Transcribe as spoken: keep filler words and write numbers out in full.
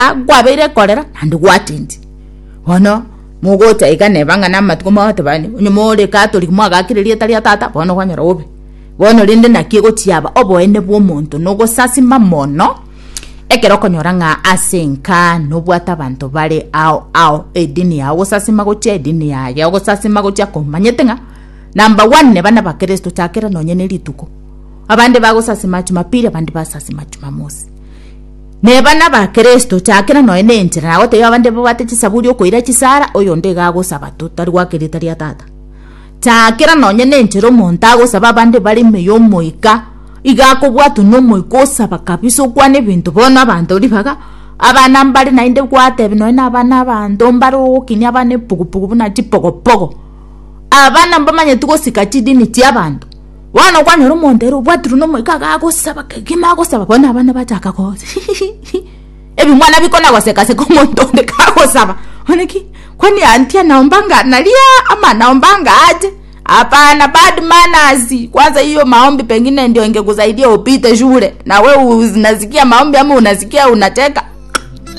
agwabeire kolera and watindi bono mugota ikane banga na matuko mate bani nyumore catholic mwaga kiririe tari tata bono kwanyara obe bono rinde nakiego tiaba oboende bwo muntu no gosasima mono ekero konyora nga asenka no bwata bantu bale ao ao edini ya gosasima goche edini ya ya gosasima goche komanyete nga number one ne bana ba Kristo takera nonyene lituko abande bagosasima Jumapili abande basasima Jumamosi ne bana ba Kristo takera noyene entira nago te abande babate kisaburi okoira kisara oyo ndega gosaba tutari wakirita ria tata takera nonyene entiro montago saba bande bali meyo moika igako bwatu no moiko saba kabiso kwane bintu bona abantu libaga abana mbali nainde kwate bino na abana abantu mbaro kini abane pugupugu buna tipogopogo abana mbamanye tuko sikachidini ti abantu wana kwanyoro mondero bwatu no moika gako saba kigima go saba bona abana bataka ko ebi mwana bikona waseka se komonto de kako saba honeki kwani antia naombanga nalia ama naombanga aje hapana bad manners kwanza hiyo maombi pengine ndio ingekusaidia upite shule na wewe unasikia maombi ama unasikia unateka